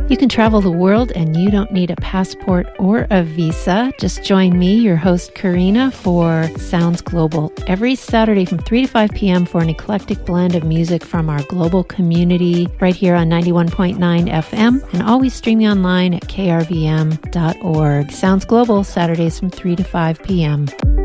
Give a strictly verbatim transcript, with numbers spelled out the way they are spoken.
You can travel the world and you don't need a passport or a visa. Just join me, your host Karina, for Sounds Global every Saturday from three to five p.m. for an eclectic blend of music from our global community right here on ninety-one point nine F M and always streaming online at k r v m dot org. Sounds Global, Saturdays from three to five p.m.